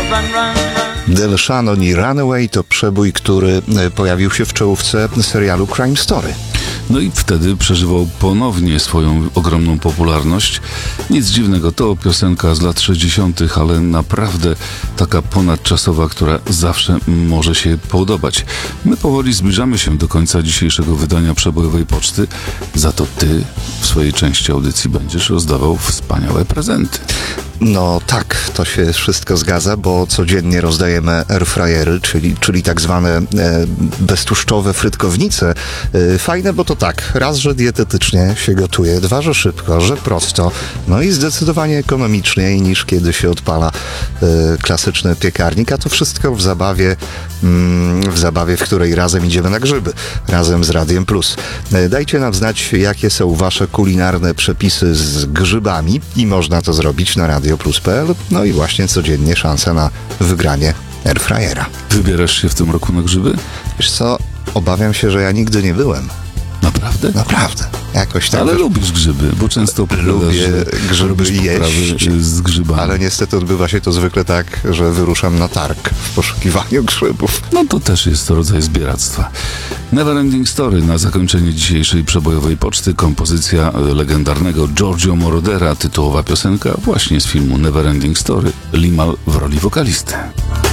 Del Shannon i Runaway to przebój, który pojawił się w czołówce serialu Crime Story. No i wtedy przeżywał ponownie swoją ogromną popularność. Nic dziwnego, to piosenka z lat 60., ale naprawdę taka ponadczasowa, która zawsze może się podobać. My powoli zbliżamy się do końca dzisiejszego wydania Przebojowej Poczty, za to ty w swojej części audycji będziesz rozdawał wspaniałe prezenty. No tak, to się wszystko zgadza, bo codziennie rozdajemy airfryery, czyli tak zwane beztłuszczowe frytkownice. Fajne, bo to tak, raz, że dietetycznie się gotuje, dwa, że szybko, że prosto, no i zdecydowanie ekonomiczniej niż kiedy się odpala klasyczny piekarnik, a to wszystko w zabawie, w której razem idziemy na grzyby, razem z Radiem Plus. Dajcie nam znać, jakie są wasze kulinarne przepisy z grzybami i można to zrobić na radioplus.pl. No i właśnie codziennie szansa na wygranie airfryera. Wybierasz się w tym roku na grzyby? Wiesz co, obawiam się, że ja nigdy nie byłem. Naprawdę? Naprawdę. Jakoś tak. Ale lubisz grzyby, bo często opowiadasz, lubię grzyby jeść, z grzybami. ale niestety odbywa się to zwykle tak, że wyruszam na targ w poszukiwaniu grzybów. No to też jest to rodzaj zbieractwa. Neverending Story na zakończenie dzisiejszej Przebojowej Poczty, kompozycja legendarnego Giorgio Morodera, tytułowa piosenka właśnie z filmu Neverending Story, Limahl w roli wokalisty.